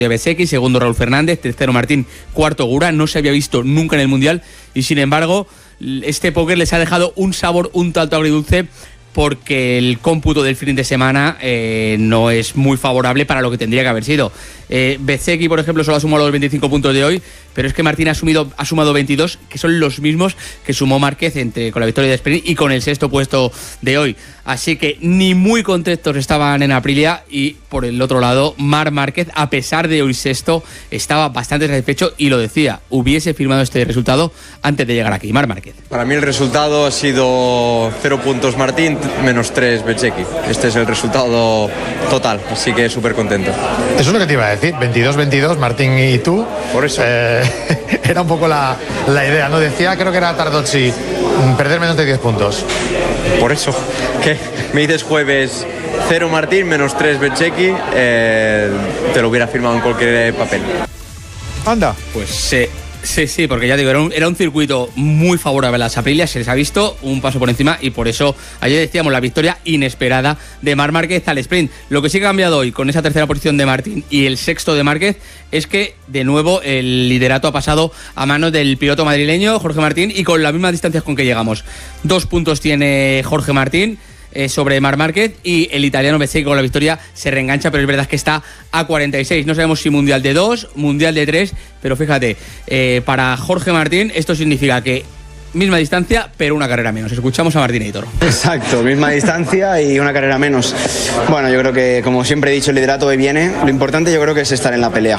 Bezzecchi, segundo Raúl Fernández, tercero Martín, cuarto Gura. No se había visto nunca en el Mundial y sin embargo este póker les ha dejado un sabor un tanto agridulce porque el cómputo del fin de semana no es muy favorable para lo que tendría que haber sido. Bezzecchi, por ejemplo, solo ha sumado los 25 puntos de hoy, pero es que Martín ha sumado 22, que son los mismos que sumó Márquez con la victoria de sprint y con el sexto puesto de hoy. Así que ni muy contentos estaban en Aprilia, y por el otro lado, Marc Márquez, a pesar de hoy sexto, estaba bastante satisfecho y lo decía, hubiese firmado este resultado antes de llegar aquí. Marc Márquez. Para mí el resultado ha sido 0 puntos Martín, menos 3 Bezzecchi. Este es el resultado total, así que súper contento. Eso es lo que te iba a decir, 22-22, Martín y tú. Por eso. Era un poco la idea, ¿no? Decía, creo que era Tardozzi, perder menos de 10 puntos. Por eso, ¿qué? Me dices jueves 0 Martín, menos 3 Bezzecchi, te lo hubiera firmado en cualquier papel. Anda. Pues sí, porque ya digo, era un circuito muy favorable a las Aprilias, se les ha visto un paso por encima y por eso ayer decíamos la victoria inesperada de Marc Márquez al sprint. Lo que sí que ha cambiado hoy con esa tercera posición de Martín y el sexto de Márquez es que de nuevo el liderato ha pasado a manos del piloto madrileño Jorge Martín y con las mismas distancias con que llegamos. 2 puntos tiene Jorge Martín sobre Marc Márquez y el italiano Bezzecchi con la victoria se reengancha, pero es verdad que está a 46. No sabemos si mundial de 2, mundial de 3, pero fíjate, para Jorge Martín esto significa que misma distancia, pero una carrera menos. Escuchamos a Martín Aitor. Exacto, misma distancia y una carrera menos. Bueno, yo creo que, como siempre he dicho, el liderato hoy viene. Lo importante yo creo que es estar en la pelea.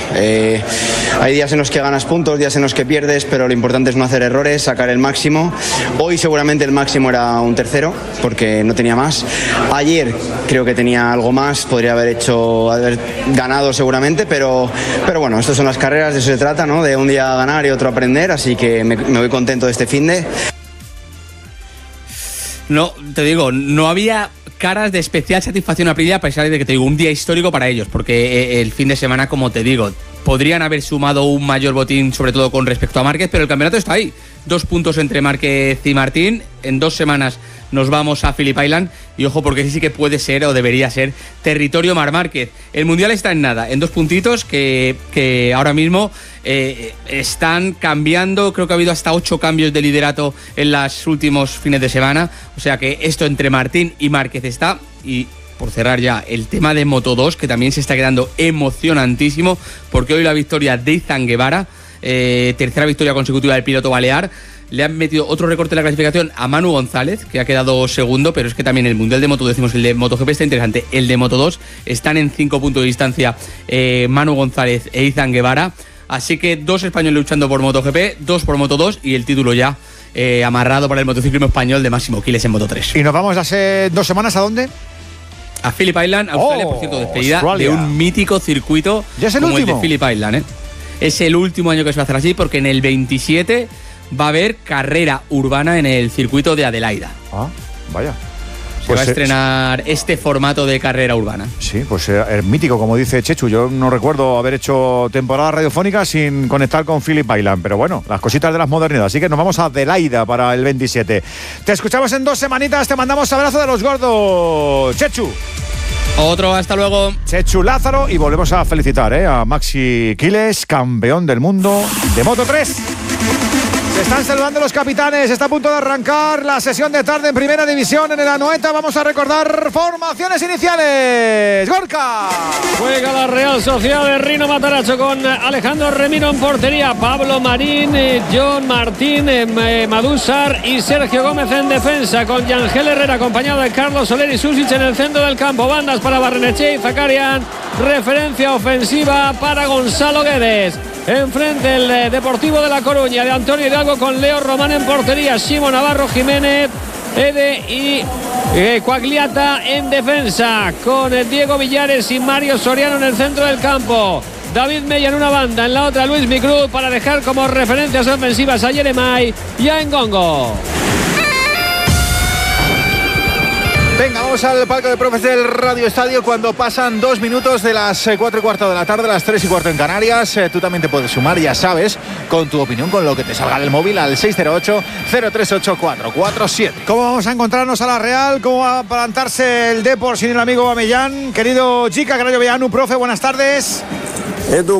Hay días en los que ganas puntos, días en los que pierdes, pero lo importante es no hacer errores, sacar el máximo. Hoy seguramente el máximo era un tercero, porque no tenía más. Ayer creo que tenía algo más, podría haber ganado seguramente, pero bueno, estas son las carreras, de eso se trata, ¿no? De un día ganar y otro aprender, así que me voy contento de este finde. No, te digo, no había caras de especial satisfacción a Aprilia, a pesar de que te digo, un día histórico para ellos, porque el fin de semana, como te digo, podrían haber sumado un mayor botín, sobre todo con respecto a Márquez, pero el campeonato está ahí. 2 puntos entre Márquez y Martín. En 2 semanas nos vamos a Phillip Island y ojo, porque sí que puede ser o debería ser territorio Marc Márquez. El Mundial está en nada, en 2 puntitos que ahora mismo están cambiando. Creo que ha habido hasta 8 cambios de liderato en los últimos fines de semana, o sea que esto entre Martín y Márquez está. Y por cerrar ya, el tema de Moto2, que también se está quedando emocionantísimo, porque hoy la victoria de Izan Guevara, tercera victoria consecutiva del piloto balear. Le han metido otro recorte en la clasificación a Manu González, que ha quedado segundo, pero es que también el Mundial de Moto, decimos, el de MotoGP está interesante. El de Moto2 están en 5 puntos de distancia Manu González e Izan Guevara. Así que 2 españoles luchando por MotoGP, 2 por Moto2 y el título ya amarrado para el motociclismo español de Máximo Quiles en Moto3. ¿Y nos vamos hace 2 semanas a dónde? A Phillip Island, Australia, por cierto, despedida Australia de un mítico circuito ¿ya es el como último? El de Phillip Island, Es el último año que se va a hacer así, porque en el 27 va a haber carrera urbana en el circuito de Adelaida. Ah, vaya. Se va a estrenar este formato de carrera urbana. Sí, pues es mítico, como dice Chechu. Yo no recuerdo haber hecho temporada radiofónica sin conectar con Phillip Island, pero bueno, las cositas de las modernidades. Así que nos vamos a Adelaida para el 27. Te escuchamos en 2 semanitas, te mandamos abrazo de los gordos, Chechu. Otro, hasta luego. Chechu Lázaro, y volvemos a felicitar a Maxi Quiles, campeón del mundo de Moto3. Se están saludando los capitanes, está a punto de arrancar la sesión de tarde en Primera División en el Anoeta. Vamos a recordar formaciones iniciales. Gorka. Juega la Real Sociedad de Rino Matarazzo con Alejandro Remiro en portería, Pablo Marín, John Martín, Madúzar y Sergio Gómez en defensa, con Yangel Herrera acompañado de Carlos Soler y Susic en el centro del campo. Bandas para Barrenechea y Zakarian, referencia ofensiva para Gonzalo Guedes. Enfrente el Deportivo de La Coruña de Antonio Hidalgo con Leo Román en portería, Simo Navarro, Jiménez, Ede y Quagliata en defensa, con Diego Villares y Mario Soriano en el centro del campo. David Mella en una banda, en la otra Luis Micruz, para dejar como referencias ofensivas a Yeremay y a Ngongo. Venga, vamos al palco de profes del Radio Estadio cuando pasan 2 minutos de las 4:15 de la tarde, las 3:15 en Canarias. Tú también te puedes sumar, ya sabes, con tu opinión, con lo que te salga del móvil al 608-038-447. ¿Cómo vamos a encontrarnos a la Real? ¿Cómo va a plantarse el Depor sin el amigo Amellán? Querido Jica Carayo Vellanu, profe, buenas tardes. Edu,